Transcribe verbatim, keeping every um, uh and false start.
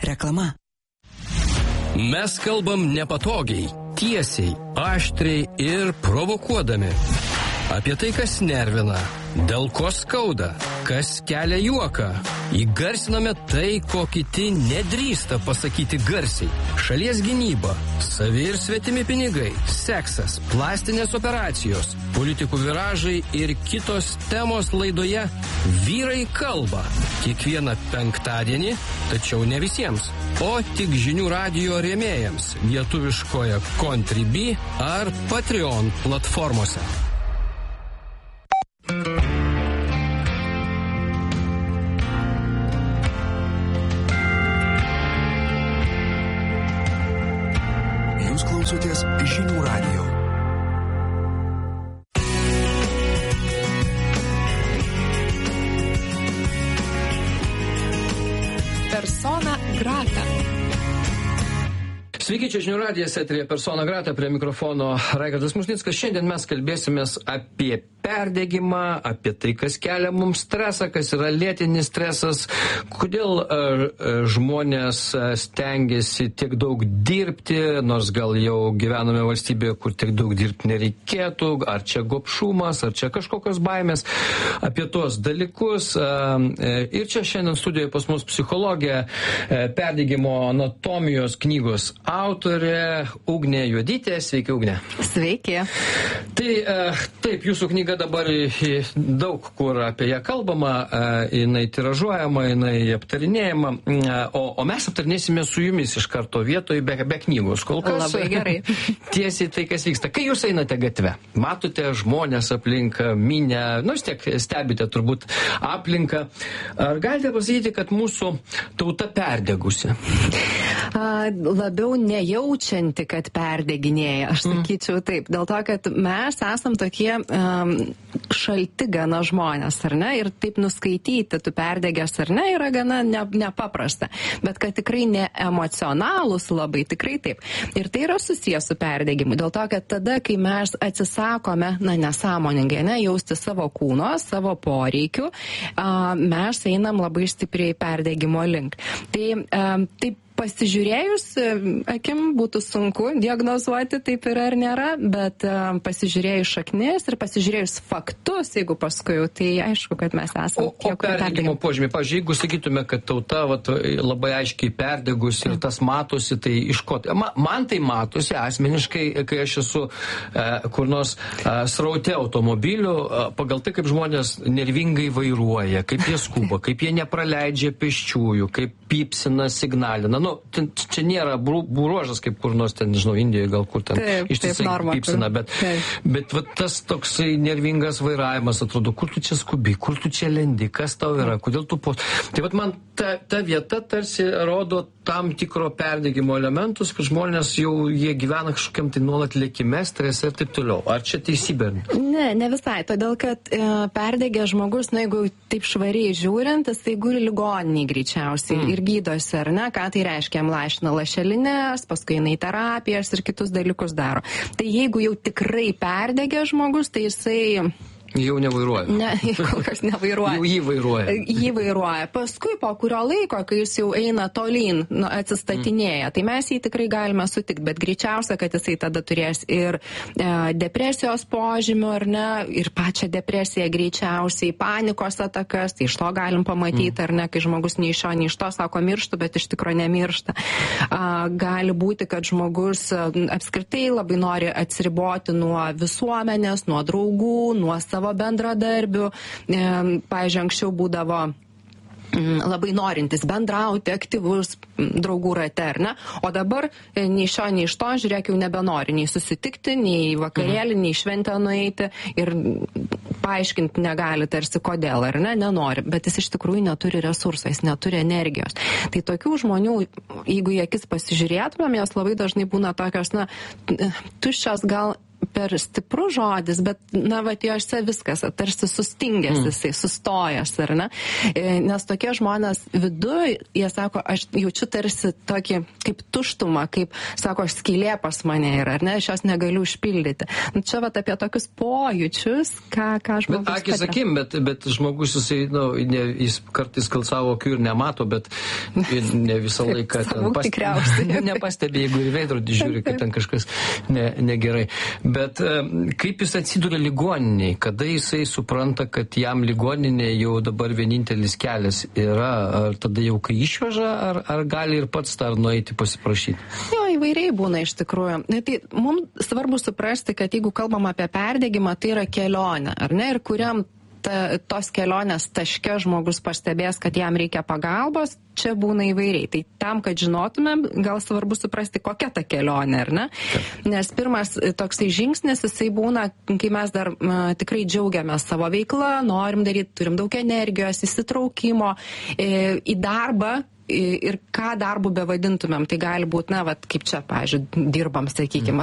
Reklama. Mes kalbam nepatogiai, tiesiai, aštriai ir provokuodami. Apie tai, kas nervina, dėl ko skauda, kas kelia juoką. Įgarsiname tai, ko kiti nedrįsta pasakyti garsiai. Šalies gynyba, savi ir svetimi pinigai, seksas, plastinės operacijos, politikų viražai ir kitos temos laidoje Vyrai kalba. Kiekvieną penktadienį, tačiau ne visiems, o tik žinių radijo rėmėjams lietuviškoje Contribui ar Patreon platformose. Jūs klausotės žinių radijo. Persona grata. Sveiki, čia žinių radijas, eteryje Persona grata, prie mikrofono Raigardas Musnickas. Šiandien mes kalbėsimės apie perdegimą, apie tai, kas kelia mums stresą, kas yra lėtinis stresas, kodėl uh, žmonės stengiasi tiek daug dirbti, nors gal jau gyvename valstybėje, kur tiek daug dirbti nereikėtų, ar čia gobšumas, ar čia kažkokios baimės, apie tuos dalykus. Uh, ir čia šiandien studijoje pas mus psichologė, uh, perdegimo anatomijos knygos autorė Ugnė Juodytė. Sveiki, Ugnė. Sveiki. Tai taip, jūsų knyga dabar daug kur apie ją kalbama, jinai tiražuojama, jinai aptarinėjama, o, o mes aptarinėsime su jumis iš karto vietoje be, be knygos. Kol kas labai gerai. Tiesiai tai, kas vyksta. Kai jūs einate gatve, matote žmonės aplink, minę, nu vis tiek stebite turbūt aplinką, ar galite pasakyti, kad mūsų tauta perdegusi? A, labiau nejaučianti, kad perdeginėja, aš sakyčiau taip, dėl to, kad mes esam tokie um, šalti gana žmonės, ar ne, ir taip nuskaityti, tu perdegęs ar ne, yra gana ne, nepaprasta, bet kad tikrai ne emocionalūs labai, tikrai taip. Ir tai yra susijęs su perdegimu, dėl to, kad tada, kai mes atsisakome, na, nesąmoningai, ne, jausti savo kūno, savo poreikių, a, mes einam labai stipriai perdegimo link. Tai a, taip, pasižiūrėjus akim būtų sunku diagnozuoti, taip yra ar nėra, bet uh, pasižiūrėjus šaknis ir pasižiūrėjus faktus, jeigu paskui jau, tai aišku, kad mes esame. O, o perdegimo požymiai, pavyzdžiui, jeigu sakytume, kad tauta vat, labai aiškiai perdegus ir tas matosi, tai iš ko? Ma, man tai matosi asmeniškai, kai aš esu uh, kur nors uh, sraute automobilių, uh, pagal tai, kaip žmonės nervingai vairuoja, kaip jie skuba, kaip jie nepraleidžia pėsčiųjų, kaip pypsina, signalina. Nu, ten, čia nėra bruožas, kaip kur nors ten, nežinau, Indijoje gal kur ten ištisai pypsina, bet, bet va, tas toksai nervingas vairavimas atrodo, kur tu čia skubi, kur tu čia lendi, kas tau yra, kodėl tu po... Tai va, man ta, ta vieta tarsi rodo tam tikro perdegimo elementus, kad žmonės jau, jie gyvena kažkokiam tai nuolat lėkime, strese ir taip toliau. Ar čia teisybė? Ne, ne visai, todėl, kad e, perdegė žmogus, na, jeigu taip švariai žiūrint, tai guli ligoniniai greičiausiai mm. ir gydosi, ar ne, ką tai reiškia, jam lašina lašelinės, paskui eina į terapijas ir kitus dalykus daro. Tai jeigu jau tikrai perdegė žmogus, tai jisai... Jau nevairuoja. Ne, kol kas nevairuoja. Jau jį vairuoja. Jį vairuoja. Paskui po kurio laiko, kai jis jau eina tolyn, nu, atsistatinėja, mm. tai mes jį tikrai galime sutikti, bet greičiausia, kad jisai tada turės ir e, depresijos požymių, ar ne, ir pačią depresiją greičiausiai, panikos atakas, tai iš to galim pamatyti, mm. ar ne, kai žmogus nei iš šio, nei iš to sako mirštu, bet iš tikro nemiršta. A, gali būti, kad žmogus a, apskritai labai nori atsiriboti nuo visuomenės, nuo draugų, nuo savo savo bendradarbių. Pavyzdžiui, anksčiau būdavo labai norintis bendrauti, aktyvus draugų rate, ar ne? O dabar nei šio, nei iš to, žiūrėk, jau nebenori nei susitikti, nei vakarėlį, nei šventę nueiti ir paaiškinti negali tarsi kodėl, ar ne, nenori, bet jis iš tikrųjų neturi resursų, jis neturi energijos. Tai tokių žmonių, jeigu į akis pasižiūrėtumėm, jos labai dažnai būna tokios, na, tuščios gal per stiprus žodis, bet, na, va, juose viskas tarsi sustingęs, mm. jisai sustojęs, ar ne? Nes tokie žmonės viduj, jie sako, aš jaučiu tarsi tokį kaip tuštumą, kaip, sako, aš skylė pas mane yra, ar ne, aš jos negaliu užpildyti. Nu, čia va apie tokius pojūčius, ką, ką žmogus bet, akis akim, bet, bet žmogus, jisai, nu, ne, jis kartais gal savo akių ir nemato, bet ne visą laiką ten pas, nepastebi, jeigu ir veidrodį žiūri, kad ten kažkas ne, negerai. Bet kaip jis atsiduria ligoniniai, kada jisai supranta, kad jam ligoninė jau dabar vienintelis kelias yra, ar tada jau kai išveža, ar, ar gali ir pats dar nueiti pasiprašyti? Jo, įvairiai būna iš tikrųjų. Tai mums svarbu suprasti, kad jeigu kalbam apie perdegimą, tai yra kelionė, ar ne, ir kuriam ta, tos kelionės taške žmogus pastebės, kad jam reikia pagalbos, čia būna įvairiai. Tai tam, kad žinotumėm, gal svarbu suprasti, kokia ta kelionė, ar ne? Nes pirmas toksai žingsnis, jisai būna, kai mes dar a, tikrai džiaugiamės savo veiklą, norim daryti, turim daug energijos, įsitraukimo į, į darbą, ir ką darbų bevadintumėm, tai gali būti, na, vat, kaip čia, pavyzdžiui, dirbam, sakykime,